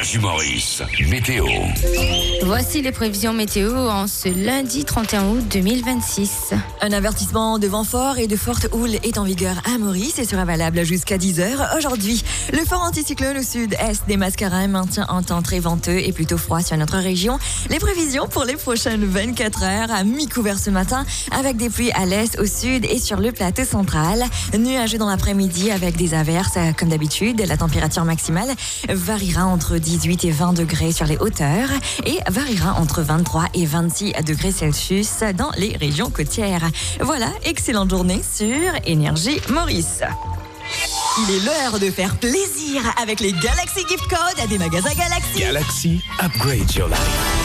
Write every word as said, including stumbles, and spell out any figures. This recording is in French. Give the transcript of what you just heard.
Énergie Maurice, météo. Voici les prévisions météo en ce lundi trente et un août deux mille vingt-six. Un avertissement de vent fort et de forte houle est en vigueur à Maurice et sera valable jusqu'à dix heures aujourd'hui. Le fort anticyclone au sud-est des Mascarins maintient un temps très venteux et plutôt froid sur notre région. Les prévisions pour les prochaines vingt-quatre heures, à mi-couvert ce matin avec des pluies à l'est, au sud et sur le plateau central. Nuageux dans l'après-midi avec des averses comme d'habitude. La température maximale variera entre dix-huit et vingt degrés sur les hauteurs et variera entre vingt-trois et vingt-six degrés Celsius dans les régions côtières. Voilà, excellente journée sur Énergie Maurice. Il est l'heure de faire plaisir avec les Galaxy Gift Codes des magasins Galaxy. Galaxy, upgrade your life.